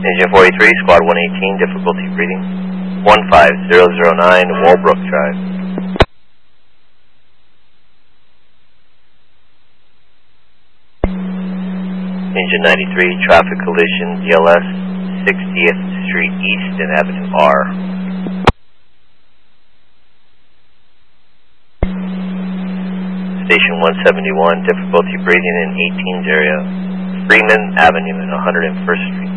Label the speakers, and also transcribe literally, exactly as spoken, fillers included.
Speaker 1: Engine forty-three, Squad one eighteen, difficulty breathing. one five zero zero nine, Walbrook Drive. Engine ninety-three, traffic collision, D L S, sixtieth Street East and Avenue R. Station one seventy-one, difficulty breathing in eighteen's area, Freeman Avenue and one hundred first Street.